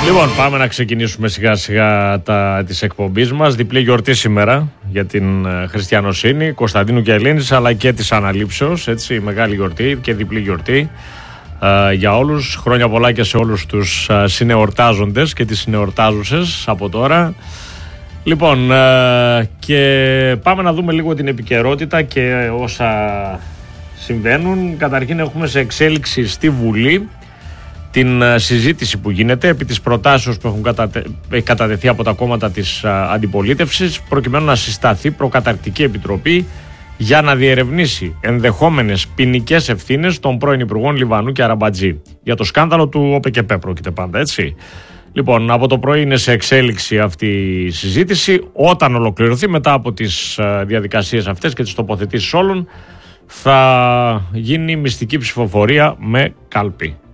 Λοιπόν, πάμε να ξεκινήσουμε σιγά σιγά τις εκπομπής μας. Διπλή γιορτή σήμερα για την χριστιανοσύνη, Κωνσταντίνου και Ελένης, αλλά και της Αναλήψεως, έτσι, μεγάλη γιορτή και διπλή γιορτή για όλους. Χρόνια πολλά και σε όλους τους συνεορτάζοντες και τις συνεορτάζουσες από τώρα. Λοιπόν, και πάμε να δούμε λίγο την επικαιρότητα και όσα συμβαίνουν. Καταρχήν έχουμε σε εξέλιξη στη Βουλή την συζήτηση που γίνεται επί της προτάσεως που έχουν κατατεθεί από τα κόμματα της αντιπολίτευσης, προκειμένου να συσταθεί προκαταρκτική επιτροπή για να διερευνήσει ενδεχόμενες ποινικές ευθύνες των πρώην Υπουργών Λιβανού και Αραμπατζή. Για το σκάνδαλο του ΟΠΕΚΕΠΕ πρόκειται πάντα, έτσι. Λοιπόν, από το πρωί είναι σε εξέλιξη αυτή η συζήτηση. Όταν ολοκληρωθεί, μετά από τις διαδικασίες αυτές και τις τοποθετήσεις όλων, θα γίνει μυστική ψηφοφορία με κάλπη.